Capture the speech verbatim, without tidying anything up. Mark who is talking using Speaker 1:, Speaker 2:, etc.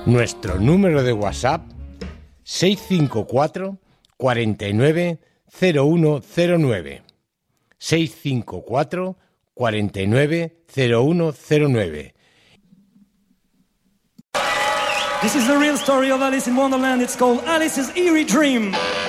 Speaker 1: Nuestro número de WhatsApp seis cinco cuatro, cuatro nueve, cero uno cero nueve. seis cinco cuatro, cuatro nueve, cero uno cero nueve.
Speaker 2: This is the real story of Alice in Wonderland. It's called Alice's Eerie Dream.